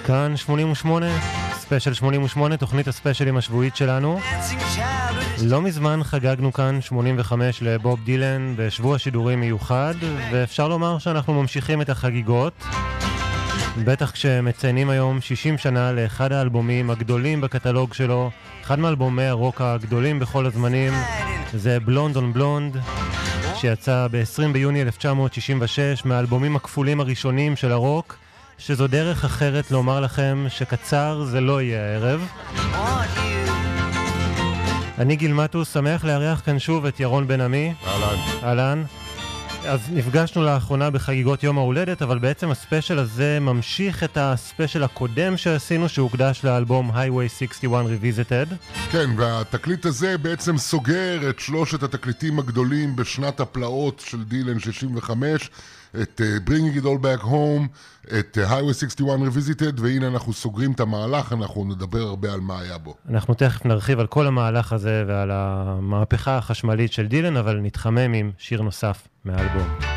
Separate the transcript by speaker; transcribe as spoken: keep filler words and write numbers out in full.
Speaker 1: כאן שמונים ושמונה, ספיישל שמונים ושמונה, תוכנית הספיישלים השבועית שלנו. לא מזמן חגגנו כאן שמונים וחמש לבוב דילן בשבוע שידורים מיוחד, ואפשר לומר שאנחנו ממשיכים את החגיגות. בטח כשמציינים היום שישים שנה לאחד האלבומים הגדולים בקטלוג שלו, אחד מאלבומי הרוק הגדולים בכל הזמנים, זה בלונד און בלונד, שיצא ב-עשרים ביוני אלף תשע מאות שישים ושש, מהאלבומים הכפולים הראשונים של הרוק, שזו דרך אחרת לומר לכם שקצר זה לא יהיה הערב. אני גיל מטוס, שמח לארח כאן שוב את ירון בן עמי.
Speaker 2: אהלן.
Speaker 1: אהלן. אז נפגשנו לאחרונה בחגיגות יום ההולדת, אבל בעצם הספיישל הזה ממשיך את הספיישל הקודם שעשינו, שהוקדש לאלבום Highway שישים ואחת Revisited.
Speaker 2: כן, והתקליט הזה בעצם סוגר את שלושת התקליטים הגדולים בשנת הפלאות של דילן שישים וחמש, את uh, Bringing It All Back Home, את uh, Highway שישים ואחת Revisited, והנה אנחנו סוגרים את המהלך, אנחנו נדבר הרבה על מה היה בו.
Speaker 1: אנחנו תכף נרחיב על כל המהלך הזה ועל המהפכה החשמלית של דילן, אבל נתחמם עם שיר נוסף מהאלבום.